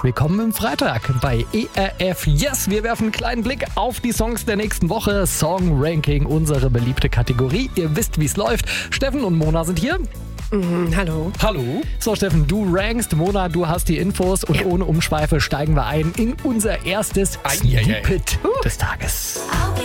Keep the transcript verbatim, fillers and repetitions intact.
herzlich willkommen im Freitag bei E R F Yes. Wir werfen einen kleinen Blick auf die Songs der nächsten Woche. Song Ranking, unsere beliebte Kategorie. Ihr wisst, wie es läuft. Steffen und Mona sind hier. Mhm, hallo. Hallo. So, Steffen, du rankst. Mona, du hast die Infos. Und ja. ohne Umschweife steigen wir ein in unser erstes Snippet des Tages.